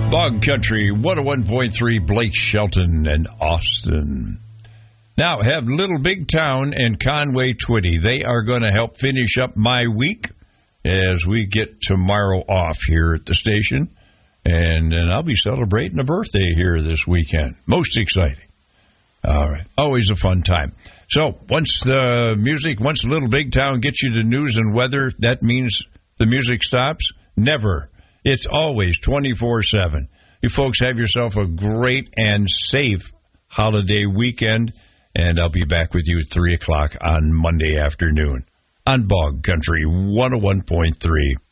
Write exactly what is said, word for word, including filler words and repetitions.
Bog Country, one oh one point three, Blake Shelton and Austin. Now, have Little Big Town and Conway Twitty. They are going to help finish up my week as we get tomorrow off here at the station. And then I'll be celebrating a birthday here this weekend. Most exciting. All right. Always a fun time. So, once the music, once Little Big Town gets you the news and weather, that means the music stops? Never. It's always twenty-four seven. You folks have yourself a great and safe holiday weekend, and I'll be back with you at three o'clock on Monday afternoon on Bog Country one oh one point three.